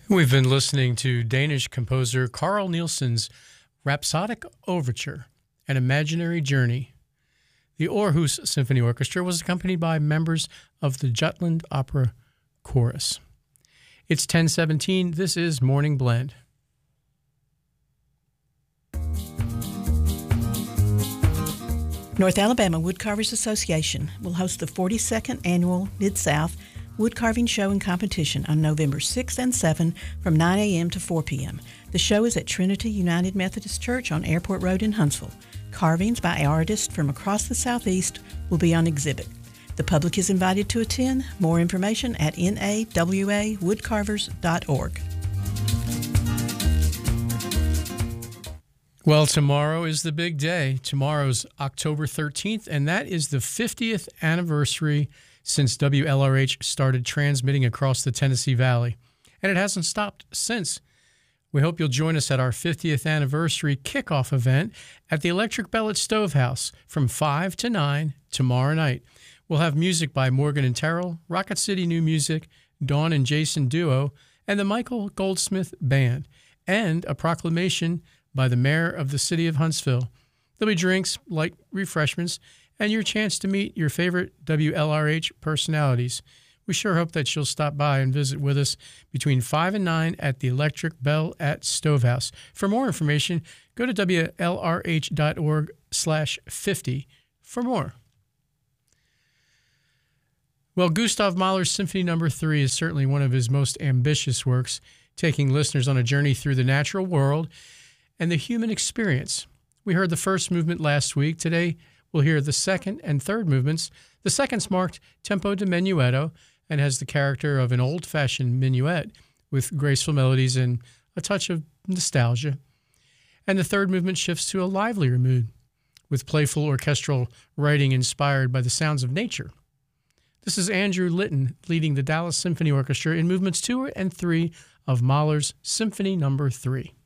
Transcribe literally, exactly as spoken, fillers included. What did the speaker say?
We've been listening to Danish composer Carl Nielsen's Rhapsodic Overture, An Imaginary Journey. The Aarhus Symphony Orchestra was accompanied by members of the Jutland Opera Chorus. It's ten seventeen. This is Morning Blend. North Alabama Woodcarvers Association will host the forty-second Annual Mid-South Woodcarving Show and Competition on November sixth and seventh from nine a.m. to four p.m. The show is at Trinity United Methodist Church on Airport Road in Huntsville. Carvings by artists from across the Southeast will be on exhibit. The public is invited to attend. More information at N A W A woodcarvers dot org. Well, tomorrow is the big day. Tomorrow's October thirteenth, and that is the fiftieth anniversary since W L R H started transmitting across the Tennessee Valley. And it hasn't stopped since. We hope you'll join us at our fiftieth anniversary kickoff event at the Electric Bell at Stovehouse from five to nine tomorrow night. We'll have music by Morgan and Terrell, Rocket City New Music, Dawn and Jason Duo, and the Michael Goldsmith Band, and a proclamation by the mayor of the city of Huntsville. There'll be drinks, light refreshments, and your chance to meet your favorite W L R H personalities. We sure hope that you'll stop by and visit with us between five and nine at the Electric Bell at Stovehouse. For more information, go to W L R H dot org slash fifty for more. Well, Gustav Mahler's Symphony Number three is certainly one of his most ambitious works, taking listeners on a journey through the natural world and the human experience. We heard the first movement last week. Today, we'll hear the second and third movements. The second's marked tempo di menuetto and has the character of an old-fashioned minuet with graceful melodies and a touch of nostalgia. And the third movement shifts to a livelier mood with playful orchestral writing inspired by the sounds of nature. This is Andrew Litton leading the Dallas Symphony Orchestra in movements two and three of Mahler's Symphony Number three.